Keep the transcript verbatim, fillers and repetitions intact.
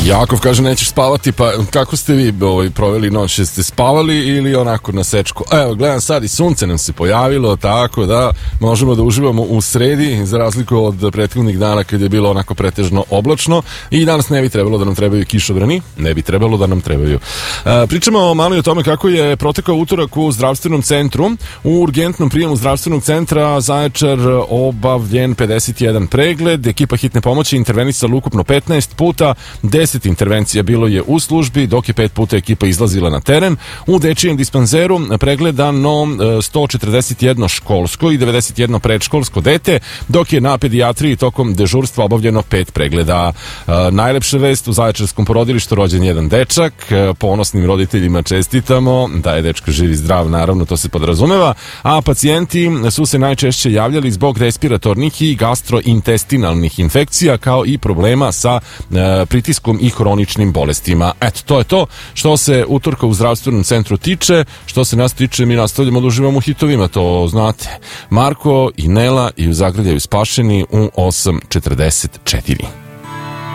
Jakov kaže nećeš spavati, pa kako ste vi ovaj, proveli noć? Jeste spavali ili onako na sečku? Evo, gledam sad i sunce nam se pojavilo, tako da možemo da uživamo u sredi, za razliku od prethodnih dana kad je bilo onako pretežno oblačno i danas ne bi trebalo da nam trebaju kišobrani, ne bi trebalo da nam trebaju. E, pričamo malo i o tome kako je protekao utorak u zdravstvenom centru. U urgentnom prijemu zdravstvenog centra Zaječar obavljen pedeset jedan pregled, ekipa hitne pomoći intervenisala ukupno petnaest puta, deset intervencija bilo je u službi, dok je pet puta ekipa izlazila na teren. U dečijem dispanzeru pregledano sto četrdeset jedno školsko i devedeset jedno predškolsko dete, dok je na pedijatriji tokom dežurstva obavljeno pet pregleda. E, najlepša vest, u Zaječarskom porodilištu rođen jedan dečak, e, ponosnim roditeljima čestitamo, da je dečko živ i zdrav, naravno, to se podrazumeva, a pacijenti su se najčešće javljali zbog respiratornih i gastrointestinalnih infekcija, kao i problema sa e, pritiskom i hroničnim bolestima. Eto, to je to što se utorka u zdravstvenom centru tiče. Što se nas tiče, mi nastavljamo da uživamo u hitovima, to znate. Marko i Nela i u Zagrljaju spašeni u osam četrdeset četiri.